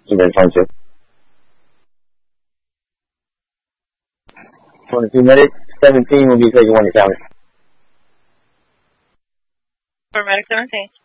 Even 22. 22 medic. 17 will be taking 1 to county. For medic 17.